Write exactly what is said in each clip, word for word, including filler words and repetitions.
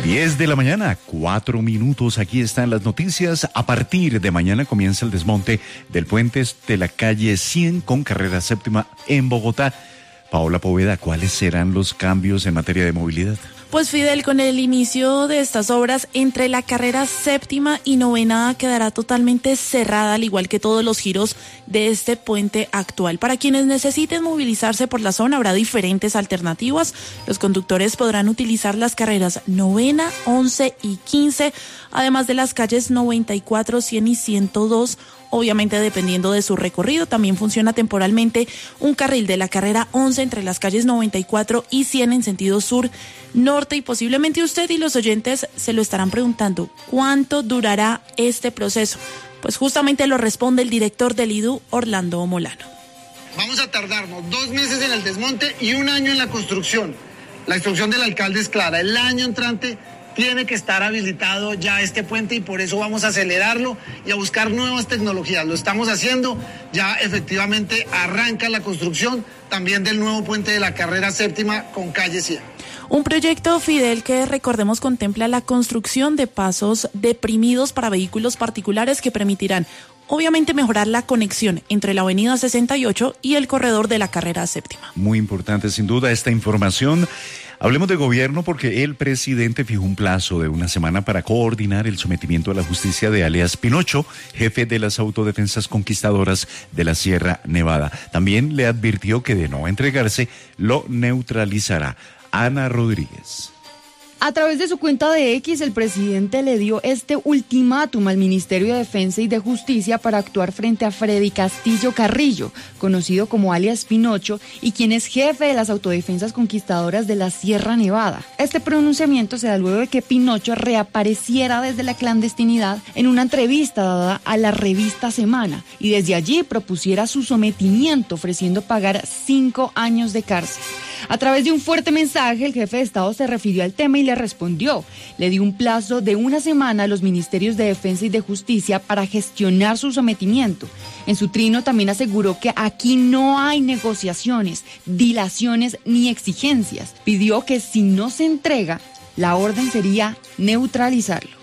diez de la mañana, cuatro minutos, aquí están las noticias. A partir de mañana comienza el desmonte del puente de la calle cien con carrera séptima en Bogotá. Paola Poveda, ¿cuáles serán los cambios en materia de movilidad? Pues Fidel, con el inicio de estas obras, entre la carrera séptima y novena quedará totalmente cerrada, al igual que todos los giros de este puente actual. Para quienes necesiten movilizarse por la zona, habrá diferentes alternativas. Los conductores podrán utilizar las carreras novena, once y quince, además de las calles noventa y cuatro, cien y ciento dos. Obviamente, dependiendo de su recorrido, también funciona temporalmente un carril de la carrera once entre las calles noventa y cuatro y cien en sentido sur-norte. Y posiblemente usted y los oyentes se lo estarán preguntando, ¿cuánto durará este proceso? Pues justamente lo responde el director del I D U, Orlando Molano. Vamos a tardarnos dos meses en el desmonte y un año en la construcción. La instrucción del alcalde es clara, el año entrante tiene que estar habilitado ya este puente y por eso vamos a acelerarlo y a buscar nuevas tecnologías. Lo estamos haciendo, ya efectivamente arranca la construcción también del nuevo puente de la carrera séptima con calle cien. Un proyecto, Fidel, que recordemos contempla la construcción de pasos deprimidos para vehículos particulares que permitirán obviamente mejorar la conexión entre la avenida sesenta y ocho y el corredor de la carrera séptima. Muy importante sin duda esta información. Hablemos de gobierno porque el presidente fijó un plazo de una semana para coordinar el sometimiento a la justicia de alias Pinocho, jefe de las autodefensas conquistadoras de la Sierra Nevada. También le advirtió que de no entregarse, lo neutralizará. Ana Rodríguez. A través de su cuenta de X, el presidente le dio este ultimátum al Ministerio de Defensa y de Justicia para actuar frente a Freddy Castillo Carrillo, conocido como alias Pinocho, y quien es jefe de las autodefensas conquistadoras de la Sierra Nevada. Este pronunciamiento se da luego de que Pinocho reapareciera desde la clandestinidad en una entrevista dada a la revista Semana, y desde allí propusiera su sometimiento, ofreciendo pagar cinco años de cárcel. A través de un fuerte mensaje, el jefe de Estado se refirió al tema y le respondió. Le dio un plazo de una semana a los ministerios de Defensa y de Justicia para gestionar su sometimiento. En su trino también aseguró que aquí no hay negociaciones, dilaciones ni exigencias. Pidió que si no se entrega, la orden sería neutralizarlo.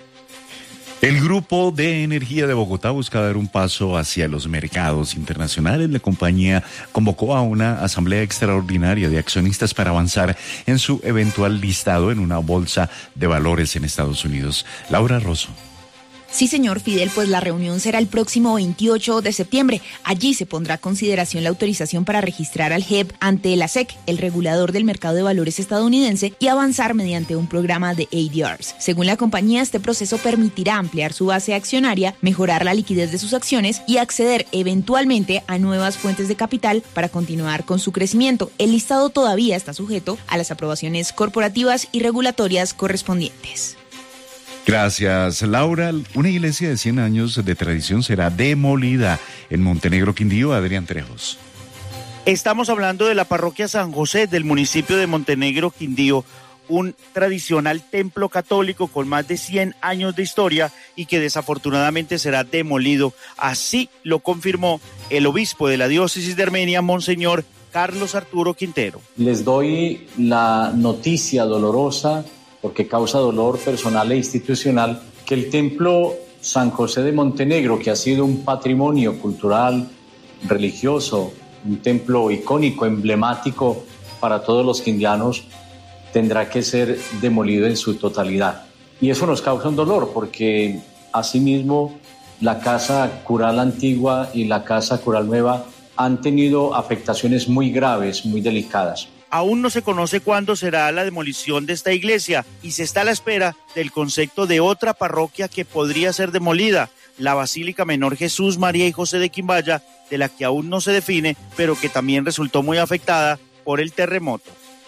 El Grupo de Energía de Bogotá busca dar un paso hacia los mercados internacionales. La compañía convocó a una asamblea extraordinaria de accionistas para avanzar en su eventual listado en una bolsa de valores en Estados Unidos. Laura Rosso. Sí, señor Fidel, pues la reunión será el próximo veintiocho de septiembre. Allí se pondrá a consideración la autorización para registrar al G E P ante la S E C, el regulador del mercado de valores estadounidense, y avanzar mediante un programa de A D Rs. Según la compañía, este proceso permitirá ampliar su base accionaria, mejorar la liquidez de sus acciones y acceder eventualmente a nuevas fuentes de capital para continuar con su crecimiento. El listado todavía está sujeto a las aprobaciones corporativas y regulatorias correspondientes. Gracias, Laura. Una iglesia de cien años de tradición será demolida en Montenegro, Quindío. Adrián Trejos. Estamos hablando de la parroquia San José del municipio de Montenegro, Quindío, un tradicional templo católico con más de cien años de historia y que desafortunadamente será demolido. Así lo confirmó el obispo de la diócesis de Armenia, Monseñor Carlos Arturo Quintero. Les doy la noticia dolorosa, porque causa dolor personal e institucional, que el templo San José de Montenegro, que ha sido un patrimonio cultural, religioso, un templo icónico, emblemático para todos los quindianos, tendrá que ser demolido en su totalidad. Y eso nos causa un dolor, porque asimismo la casa cural antigua y la casa cural nueva han tenido afectaciones muy graves, muy delicadas. Aún no se conoce cuándo será la demolición de esta iglesia y se está a la espera del concepto de otra parroquia que podría ser demolida, la Basílica Menor Jesús, María y José de Quimbaya, de la que aún no se define, pero que también resultó muy afectada por el terremoto.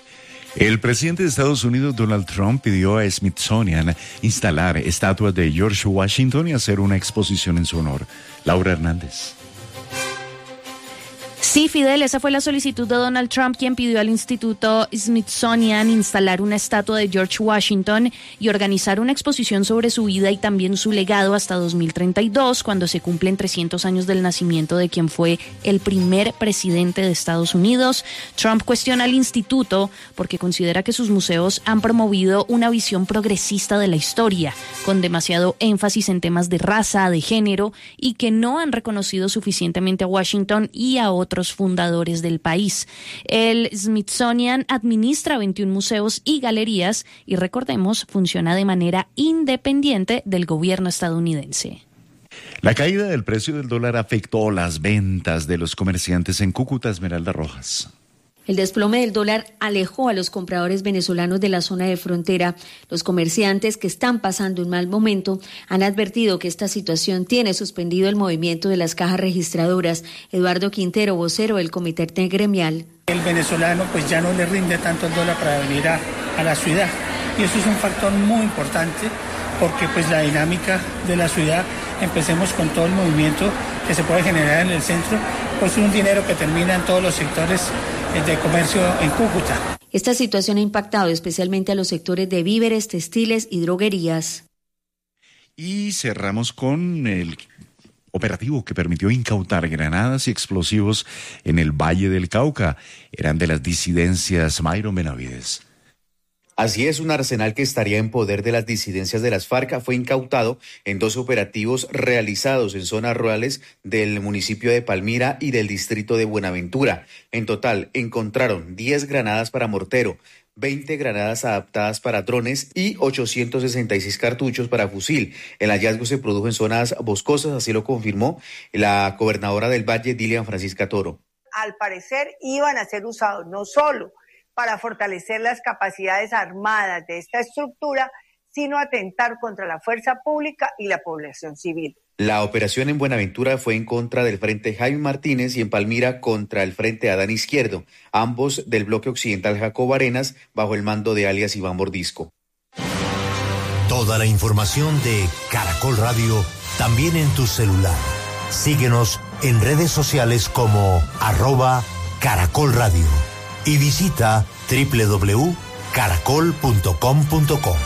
El presidente de Estados Unidos, Donald Trump, pidió a Smithsonian instalar estatuas de George Washington y hacer una exposición en su honor. Laura Hernández. Sí, Fidel, esa fue la solicitud de Donald Trump, quien pidió al Instituto Smithsonian instalar una estatua de George Washington y organizar una exposición sobre su vida y también su legado hasta dos mil treinta y dos, cuando se cumplen trescientos años del nacimiento de quien fue el primer presidente de Estados Unidos. Trump cuestiona al instituto porque considera que sus museos han promovido una visión progresista de la historia, con demasiado énfasis en temas de raza, de género, y que no han reconocido suficientemente a Washington y a otros fundadores del país. El Smithsonian administra veintiún museos y galerías y, recordemos, funciona de manera independiente del gobierno estadounidense. La caída del precio del dólar afectó las ventas de los comerciantes en Cúcuta. Esmeralda Rojas. El desplome del dólar alejó a los compradores venezolanos de la zona de frontera. Los comerciantes, que están pasando un mal momento, han advertido que esta situación tiene suspendido el movimiento de las cajas registradoras. Eduardo Quintero, vocero del Comité Gremial. El venezolano pues ya no le rinde tanto el dólar para venir a, a la ciudad, y eso es un factor muy importante porque pues la dinámica de la ciudad, empecemos con todo el movimiento que se puede generar en el centro, pues un dinero que termina en todos los sectores de comercio en Cúcuta. Esta situación ha impactado especialmente a los sectores de víveres, textiles y droguerías. Y cerramos con el operativo que permitió incautar granadas y explosivos en el Valle del Cauca. Eran de las disidencias. Mayron Benavides. Así es, un arsenal que estaría en poder de las disidencias de las FARC fue incautado en dos operativos realizados en zonas rurales del municipio de Palmira y del distrito de Buenaventura. En total, encontraron diez granadas para mortero, veinte granadas adaptadas para drones y ochocientos sesenta y seis cartuchos para fusil. El hallazgo se produjo en zonas boscosas, así lo confirmó la gobernadora del Valle, Dilian Francisca Toro. Al parecer iban a ser usados no solo para fortalecer las capacidades armadas de esta estructura, sino atentar contra la fuerza pública y la población civil. La operación en Buenaventura fue en contra del Frente Jaime Martínez y en Palmira contra el Frente Adán Izquierdo, ambos del bloque occidental Jacobo Arenas, bajo el mando de alias Iván Mordisco. Toda la información de Caracol Radio también en tu celular. Síguenos en redes sociales como arroba Caracol Radio. Y visita doble u doble u doble u punto caracol punto com punto co.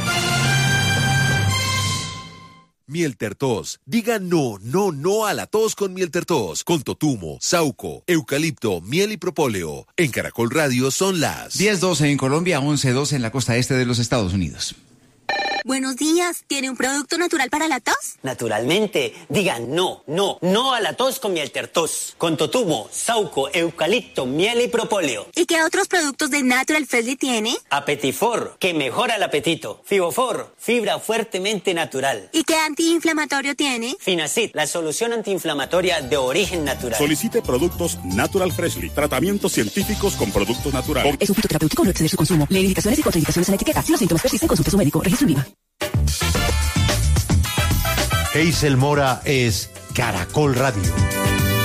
Mieltertos. Diga no, no, no a la tos con Mieltertos. Con totumo, sauco, eucalipto, miel y propóleo. En Caracol Radio son las diez doce en Colombia, once doce en la costa este de los Estados Unidos. Buenos días, ¿tiene un producto natural para la tos? Naturalmente, digan no, no, no a la tos con Mieltertos, con totumo, sauco, eucalipto, miel y propóleo. ¿Y qué otros productos de Natural Freshly tiene? Apetifor, que mejora el apetito. Fibofor, fibra fuertemente natural. ¿Y qué antiinflamatorio tiene? Finacid, la solución antiinflamatoria de origen natural. Solicite productos Natural Freshly, tratamientos científicos con productos naturales. Es un fitoterapéutico, no exceder su consumo. Lee indicaciones y contraindicaciones en la etiqueta. Si los síntomas persisten, consulte a su médico. Registro INVIMA. Hazel Mora es Caracol Radio.